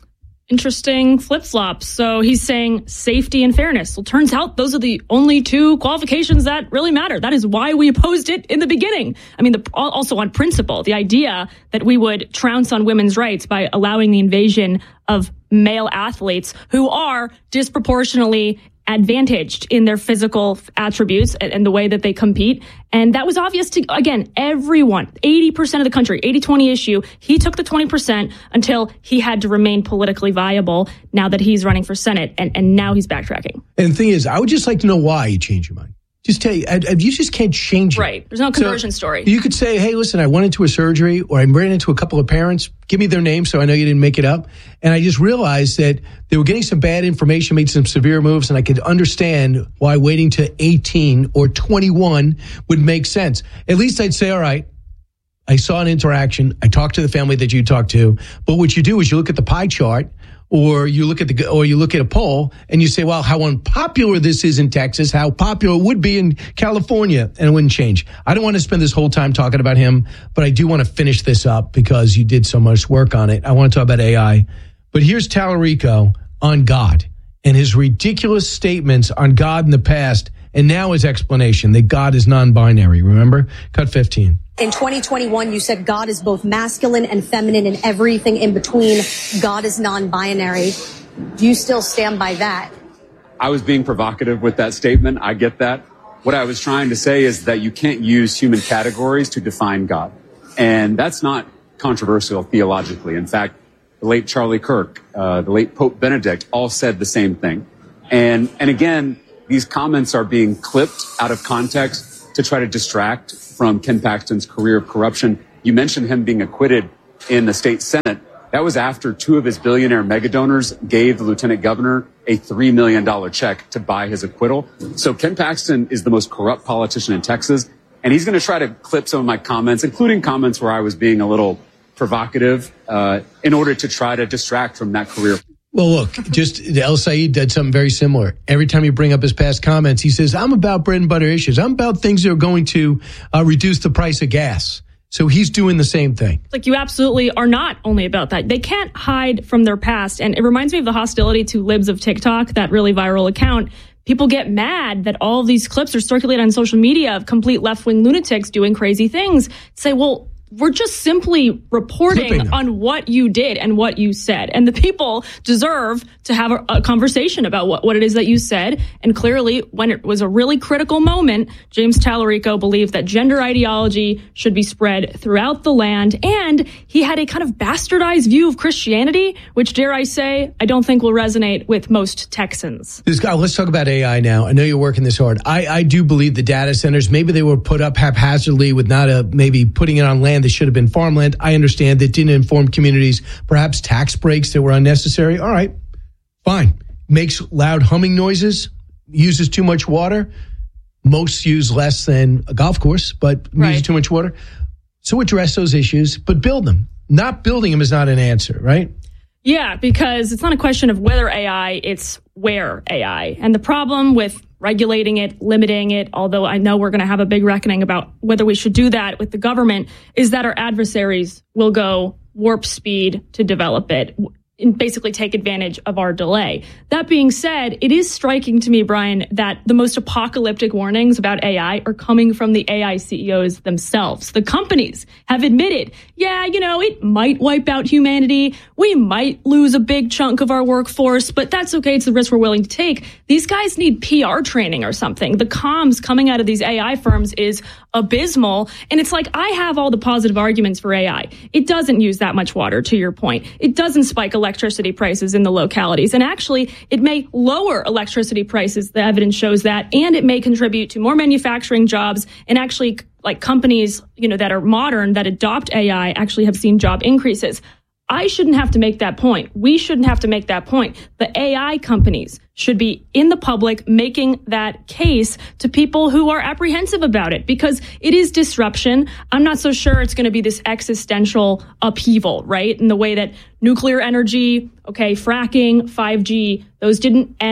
Interesting flip-flops. So he's saying safety and fairness. Well, turns out those are the only two qualifications that really matter. That is why we opposed it in the beginning. I mean, the, also on principle, the idea that we would trounce on women's rights by allowing the invasion of male athletes who are disproportionately advantaged in their physical attributes and, and the way that they compete. And that was obvious to, again, everyone, eighty percent of the country, eighty twenty issue. He took the twenty percent until he had to remain politically viable now that he's running for Senate. And, and now he's backtracking. And the thing is, I would just like to know why you changed your mind. Just tell you, you just can't change it. Right. There's no conversion so story. You could say, hey, listen, I went into a surgery or I ran into a couple of parents. Give me their names so I know you didn't make it up. And I just realized that they were getting some bad information, made some severe moves, and I could understand why waiting to eighteen or twenty-one would make sense. At least I'd say, all right, I saw an interaction. I talked to the family that you talked to. But what you do is you look at the pie chart, or you look at the, or you look at a poll and you say, well, how unpopular this is in Texas, how popular it would be in California, and it wouldn't change. I don't want to spend this whole time talking about him, but I do want to finish this up because you did so much work on it. I want to talk about A I. But here's Tallarico on God and his ridiculous statements on God in the past, and now his explanation that God is non-binary. Remember? Cut fifteen. In twenty twenty-one, you said God is both masculine and feminine and everything in between. God is non-binary. Do you still stand by that? I was being provocative with that statement. I get that. What I was trying to say is that you can't use human categories to define God. And that's not controversial theologically. In fact, the late Charlie Kirk, uh, the late Pope Benedict all said the same thing. And, and again, these comments are being clipped out of context to try to distract from Ken Paxton's career of corruption. You mentioned him being acquitted in the state Senate. That was after two of his billionaire mega donors gave the lieutenant governor a three million dollars check to buy his acquittal. So Ken Paxton is the most corrupt politician in Texas. And he's going to try to clip some of my comments, including comments where I was being a little provocative, uh, in order to try to distract from that career. Well, look, just El Said did something very similar. Every time you bring up his past comments, he says, I'm about bread and butter issues. I'm about things that are going to uh, reduce the price of gas. So he's doing the same thing. It's like you absolutely are not only about that. They can't hide from their past. And it reminds me of the hostility to Libs of TikTok, that really viral account. People get mad that all of these clips are circulated on social media of complete left-wing lunatics doing crazy things. Say, well, we're just simply reporting on what you did and what you said. And the people deserve to have a, a conversation about what, what it is that you said. And clearly, when it was a really critical moment, James Tallarico believed that gender ideology should be spread throughout the land. And he had a kind of bastardized view of Christianity, which, dare I say, I don't think will resonate with most Texans. This guy, let's talk about A I now. I know you're working this hard. I, I do believe the data centers, maybe they were put up haphazardly with not a, maybe putting it on land that should have been farmland. I understand that didn't inform communities, perhaps tax breaks that were unnecessary. All right, fine. Makes loud humming noises, uses too much water. Most use less than a golf course, but right. uses too much water. So address those issues, but build them. Not building them is not an answer, right? Yeah, because it's not a question of whether A I, it's where A I. And the problem with regulating it, limiting it, although I know we're going to have a big reckoning about whether we should do that with the government, is that our adversaries will go warp speed to develop it and basically take advantage of our delay. That being said, it is striking to me, Brian, that the most apocalyptic warnings about A I are coming from the A I C E Os themselves. The companies have admitted, yeah, you know, it might wipe out humanity. We might lose a big chunk of our workforce, but that's okay. It's the risk we're willing to take. These guys need P R training or something. The comms coming out of these A I firms is abysmal. And it's like, I have all the positive arguments for A I. It doesn't use that much water, to your point. It doesn't spike electricity prices in the localities. And actually, it may lower electricity prices. The evidence shows that. And it may contribute to more manufacturing jobs. And actually, like companies, you know, that are modern, that adopt A I actually have seen job increases. I shouldn't have to make that point. We shouldn't have to make that point. The A I companies should be in the public making that case to people who are apprehensive about it, because it is disruption. I'm not so sure it's going to be this existential upheaval, right? In the way that nuclear energy, okay, fracking, five G, those didn't end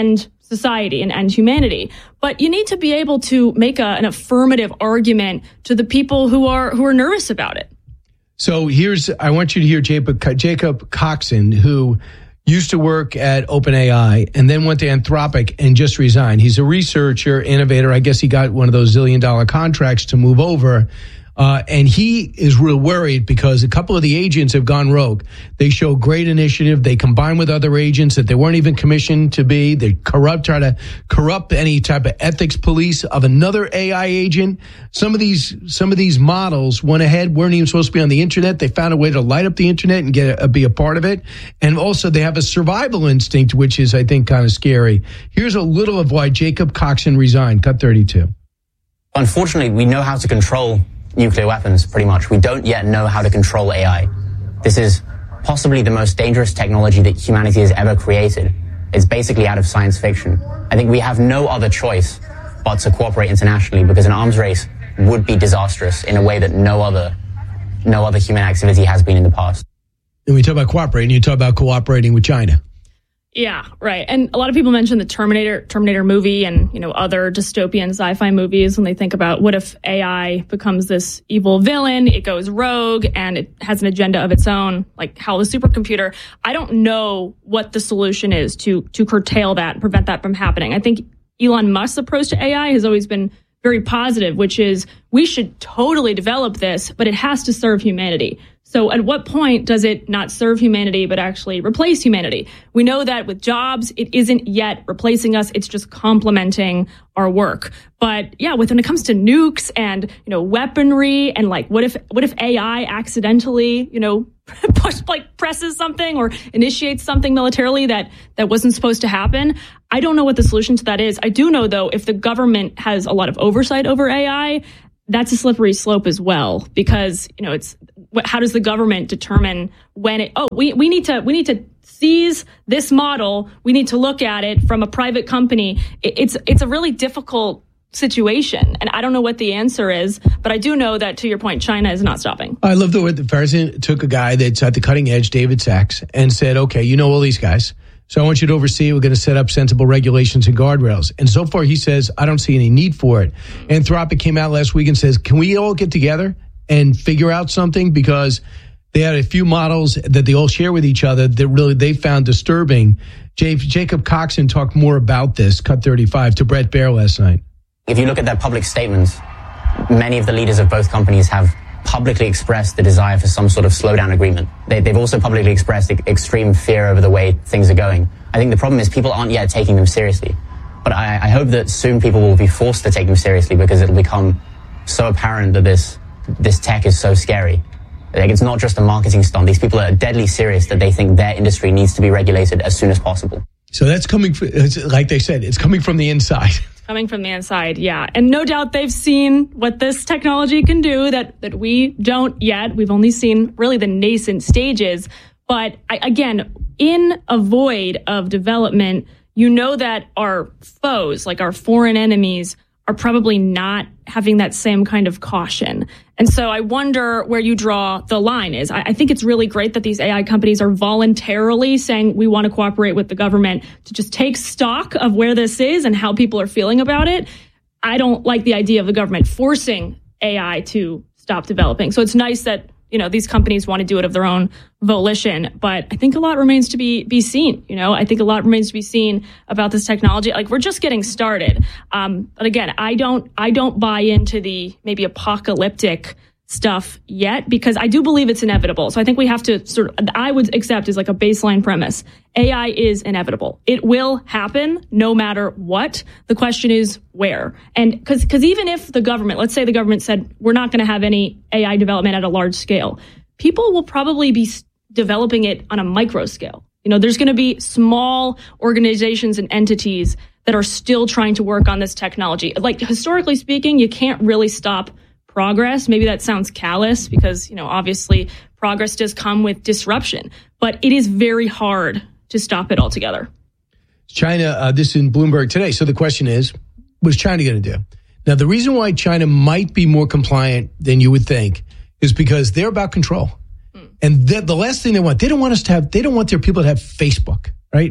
society and, and humanity. But you need to be able to make a, an affirmative argument to the people who are who are nervous about it. So here's, I want you to hear Jacob, Jacob Coxon, who used to work at OpenAI and then went to Anthropic and just resigned. He's a researcher, innovator. I guess he got one of those zillion dollar contracts to move over. Uh, and he is real worried because a couple of the agents have gone rogue. They show great initiative. They combine with other agents that they weren't even commissioned to be. They corrupt, try to corrupt any type of ethics police of another A I agent. Some of these, some of these models went ahead, weren't even supposed to be on the internet. They found a way to light up the internet and get a, be a part of it. And also they have a survival instinct, which is, I think, kind of scary. Here's a little of why Jacob Coxon resigned. Cut thirty-two. Unfortunately, we know how to control nuclear weapons, pretty much. We don't yet know how to control A I. This is possibly the most dangerous technology that humanity has ever created. It's basically out of science fiction. I think we have no other choice but to cooperate internationally because an arms race would be disastrous in a way that no other, no other human activity has been in the past. And we talk about cooperating, you talk about cooperating with China. Yeah, right. And a lot of people mention the Terminator Terminator movie and, you know, other dystopian sci-fi movies when they think about what if A I becomes this evil villain, it goes rogue and it has an agenda of its own, like HAL the supercomputer. I don't know what the solution is to to curtail that and prevent that from happening. I think Elon Musk's approach to A I has always been very positive, which is we should totally develop this, but it has to serve humanity. So at what point does it not serve humanity, but actually replace humanity? We know that with jobs, it isn't yet replacing us. It's just complementing our work. But yeah, when it comes to nukes and, you know, weaponry and like, what if, what if A I accidentally, you know, push, like presses something or initiates something militarily that, that wasn't supposed to happen? I don't know what the solution to that is. I do know, though, if the government has a lot of oversight over A I, that's a slippery slope as well, because, you know, it's, how does the government determine when it, oh, we, we need to, we need to seize this model. We need to look at it from a private company. It, it's, it's a really difficult situation. And I don't know what the answer is, but I do know that, to your point, China is not stopping. I love the way the president took a guy that's at the cutting edge, David Sachs, and said, okay, you know all these guys, so I want you to oversee. We're going to set up sensible regulations and guardrails. And so far, he says, I don't see any need for it. Anthropic came out last week and says, can we all get together and figure out something? Because they had a few models that they all share with each other that really they found disturbing. J- Jacob Coxon talked more about this, cut thirty-five, to Bret Baier last night. If you look at their public statements, many of the leaders of both companies have publicly expressed the desire for some sort of slowdown agreement. They, they've also publicly expressed e- extreme fear over the way things are going. I think the problem is people aren't yet taking them seriously. But I, I hope that soon people will be forced to take them seriously because it'll become so apparent that this this tech is so scary. Like, it's not just a marketing stunt. These people are deadly serious that they think their industry needs to be regulated as soon as possible. So that's coming, from, like they said, it's coming from the inside. Coming from the inside, yeah. And no doubt they've seen what this technology can do that, that we don't yet. We've only seen really the nascent stages. But I, again, in a void of development, you know that our foes, like our foreign enemies, are probably not having that same kind of caution. And so I wonder where you draw the line is. I, I think it's really great that these A I companies are voluntarily saying we want to cooperate with the government to just take stock of where this is and how people are feeling about it. I don't like the idea of the government forcing A I to stop developing. So it's nice that, you know, these companies want to do it of their own volition, but I think a lot remains to be be seen. You know, I think a lot remains to be seen about this technology. Like, we're just getting started. Um, but again, I don't I don't buy into the maybe apocalyptic stuff yet, because I do believe it's inevitable. So I think we have to sort of, I would accept as like a baseline premise, A I is inevitable. It will happen no matter what. The question is where. And because because even if the government, let's say the government said, we're not going to have any A I development at a large scale, people will probably be developing it on a micro scale. You know, there's going to be small organizations and entities that are still trying to work on this technology. Like, historically speaking, you can't really stop progress. Maybe that sounds callous because, you know, obviously progress does come with disruption, but it is very hard to stop it altogether. China, uh, this is in Bloomberg today. So the question is, what's China going to do? Now, the reason why China might be more compliant than you would think is because they're about control. Mm. And the, the last thing they want, they don't want us to have, they don't want their people to have Facebook, right?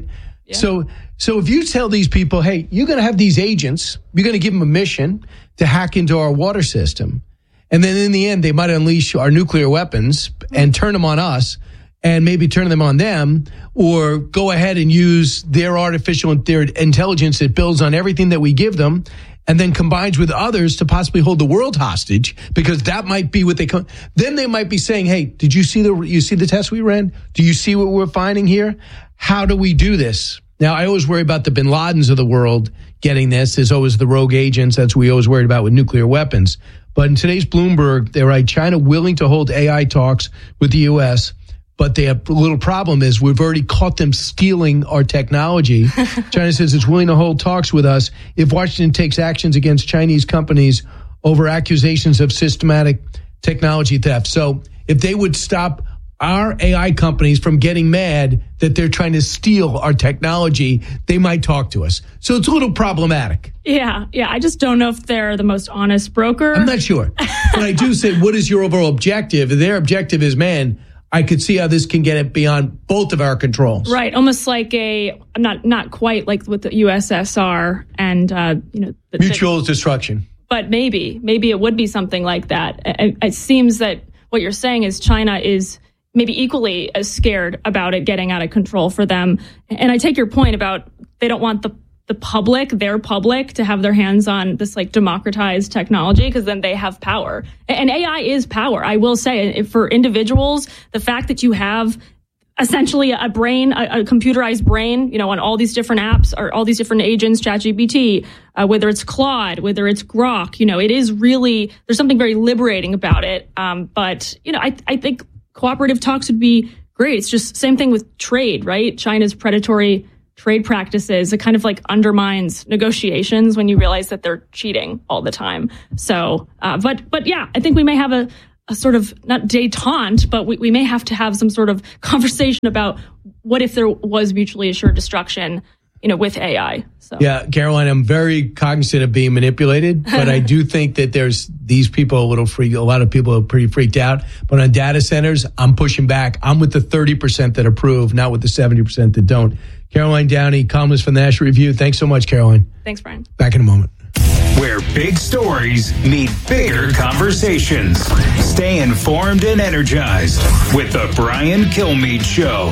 Yeah. So, so if you tell these people, hey, you're going to have these agents, you're going to give them a mission to hack into our water system. And then in the end, they might unleash our nuclear weapons and turn them on us and maybe turn them on them, or go ahead and use their artificial their intelligence that builds on everything that we give them and then combines with others to possibly hold the world hostage, because that might be what they come. Then they might be saying, hey, did you see the, you see the test we ran? Do you see what we're finding here? How do we do this? Now, I always worry about the bin Ladens of the world getting this. There's always the rogue agents. That's what we always worried about with nuclear weapons. But in today's Bloomberg, they write China willing to hold A I talks with the U S, but they have a little problem is we've already caught them stealing our technology. China says it's willing to hold talks with us if Washington takes actions against Chinese companies over accusations of systematic technology theft. So if they would stop our A I companies from getting mad that they're trying to steal our technology, they might talk to us. So it's a little problematic. Yeah, yeah. I just don't know if they're the most honest broker. I'm not sure. But I do say, what is your overall objective? If their objective is, man, I could see how this can get it beyond both of our controls. Right, almost like a, I'm not not quite like with the U S S R and, uh, you know. The, Mutual the, destruction. But maybe, maybe it would be something like that. It, it seems that what you're saying is China is maybe equally as scared about it getting out of control for them. And I take your point about they don't want the the public, their public, to have their hands on this like democratized technology, because then they have power. And A I is power. I will say, for individuals, the fact that you have essentially a brain, a, a computerized brain, you know, on all these different apps or all these different agents, ChatGPT, uh, whether it's Claude, whether it's Grok, you know, it is really, there's something very liberating about it. Um, but, you know, I, I think cooperative talks would be great. It's just same thing with trade, right? China's predatory trade practices, it kind of like undermines negotiations when you realize that they're cheating all the time. So, uh, but, but yeah, I think we may have a, a sort of, not detente, but we, we may have to have some sort of conversation about what if there was mutually assured destruction, you know, with A I. So. Yeah, Caroline, I'm very cognizant of being manipulated, but I do think that there's these people a little freak, a lot of people are pretty freaked out. But on data centers, I'm pushing back. I'm with the thirty percent that approve, not with the seventy percent that don't. Caroline Downey, columnist for the National Review. Thanks so much, Caroline. Thanks, Brian. Back in a moment. Where big stories meet bigger conversations. Stay informed and energized with the Brian Kilmeade Show.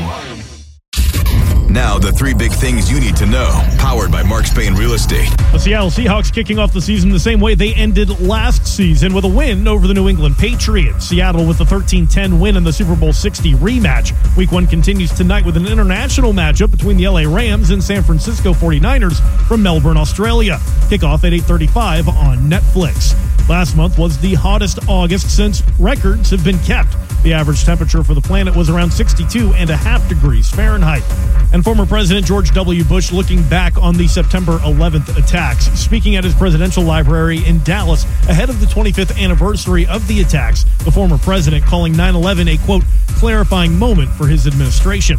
Now, the three big things you need to know, powered by Mark Spain Real Estate. The Seattle Seahawks kicking off the season the same way they ended last season, with a win over the New England Patriots. Seattle with a thirteen ten win in the Super Bowl sixty rematch. Week one continues tonight with an international matchup between the L A Rams and San Francisco forty-niners from Melbourne, Australia. Kickoff at eight thirty-five on Netflix. Last month was the hottest August since records have been kept. The average temperature for the planet was around sixty-two and a half degrees Fahrenheit. And former President George W. Bush looking back on the September eleventh attacks, speaking at his presidential library in Dallas ahead of the twenty-fifth anniversary of the attacks, the former president calling nine eleven a, quote, clarifying moment for his administration.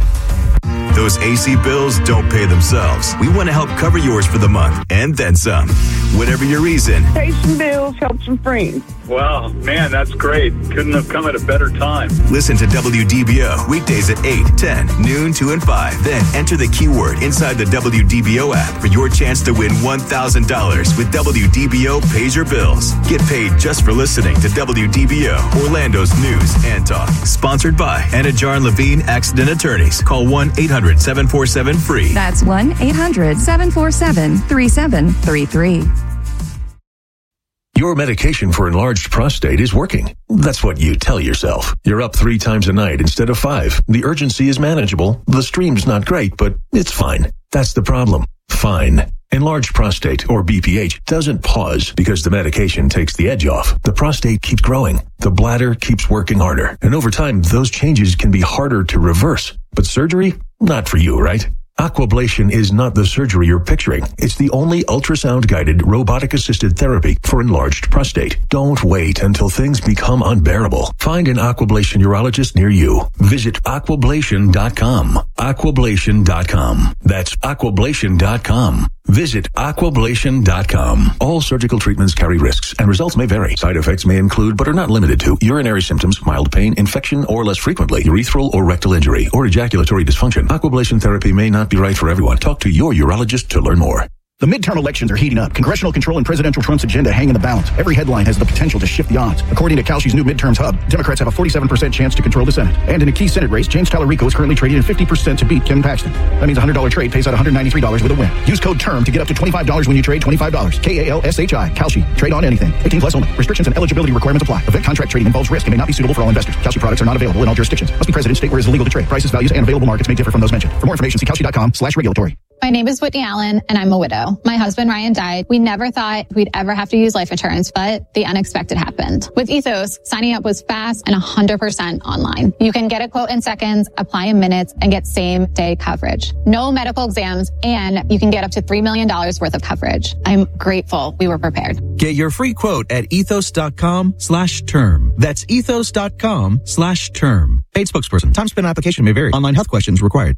Those A C bills don't pay themselves. We want to help cover yours for the month and then some. Whatever your reason. Pay some bills, help some friends. Wow, man, that's great. Couldn't have come at a better time. Listen to W D B O weekdays at eight, ten, noon, two, and five. Then enter the keyword inside the W D B O app for your chance to win one thousand dollars with W D B O Pays Your Bills. Get paid just for listening to W D B O, Orlando's news and talk. Sponsored by Anna Jarn Levine Accident Attorneys. Call one eight hundred seven four seven free. That's one eight hundred seven four seven three seven three three. Your medication for enlarged prostate is working. That's what you tell yourself. You're up three times a night instead of five. The urgency is manageable. The stream's not great, but it's fine. That's the problem. Fine. Enlarged prostate, or B P H, doesn't pause because the medication takes the edge off. The prostate keeps growing. The bladder keeps working harder. And over time, those changes can be harder to reverse. But surgery? Not for you, right? Aquablation is not the surgery you're picturing. It's the only ultrasound-guided, robotic-assisted therapy for enlarged prostate. Don't wait until things become unbearable. Find an Aquablation urologist near you. Visit aquablation dot com. aquablation dot com. That's aquablation dot com. Visit aquablation dot com. All surgical treatments carry risks, and results may vary. Side effects may include, but are not limited to, urinary symptoms, mild pain, infection, or less frequently, urethral or rectal injury, or ejaculatory dysfunction. Aquablation therapy may not be right for everyone. Talk to your urologist to learn more. The midterm elections are heating up. Congressional control and presidential Trump's agenda hang in the balance. Every headline has the potential to shift the odds. According to Kalshi's new midterms hub, Democrats have a forty-seven percent chance to control the Senate. And in a key Senate race, James Tallarico is currently trading at fifty percent to beat Ken Paxton. That means a one hundred dollars trade pays out one hundred ninety-three dollars with a win. Use code TERM to get up to twenty-five dollars when you trade twenty-five dollars. K A L S H I. Kalshi. Trade on anything. eighteen plus only. Restrictions and eligibility requirements apply. Event contract trading involves risk and may not be suitable for all investors. Kalshi products are not available in all jurisdictions. Must be present in state where it is illegal to trade. Prices, values, and available markets may differ from those mentioned. For more information, see Kalshi dot com slash regulatory. My name is Whitney Allen, and I'm a widow. My husband, Ryan, died. We never thought we'd ever have to use life insurance, but the unexpected happened. With Ethos, signing up was fast and one hundred percent online. You can get a quote in seconds, apply in minutes, and get same-day coverage. No medical exams, and you can get up to three million dollars worth of coverage. I'm grateful we were prepared. Get your free quote at ethos dot com slash term. That's ethos dot com slash term. Paid spokesperson. Time spent on application may vary. Online health questions required.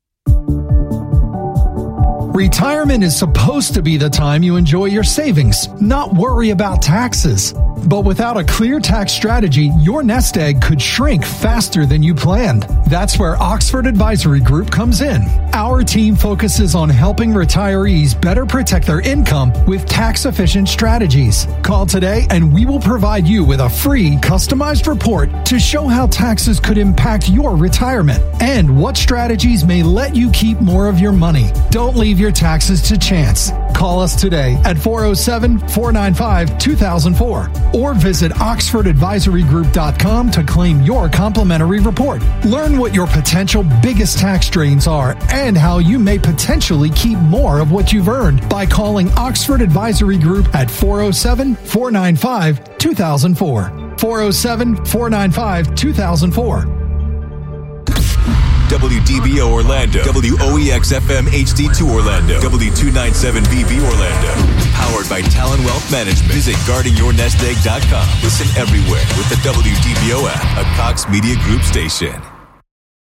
Retirement is supposed to be the time you enjoy your savings, not worry about taxes. But without a clear tax strategy, your nest egg could shrink faster than you planned. That's where Oxford Advisory Group comes in. Our team focuses on helping retirees better protect their income with tax-efficient strategies. Call today and we will provide you with a free, customized report to show how taxes could impact your retirement and what strategies may let you keep more of your money. Don't leave your taxes to chance. Call us today at four oh seven, four nine five, two thousand four or visit oxford advisory group dot com to claim your complimentary report. Learn what your potential biggest tax drains are and how you may potentially keep more of what you've earned by calling Oxford Advisory Group at four oh seven, four nine five, two thousand four. four oh seven, four nine five, two thousand four. W D B O Orlando, W O E X F M H D two Orlando, W two ninety-seven V B Orlando. Powered by Talon Wealth Management. Visit guarding your nest egg dot com. Listen everywhere with the W D B O app, a Cox Media Group station.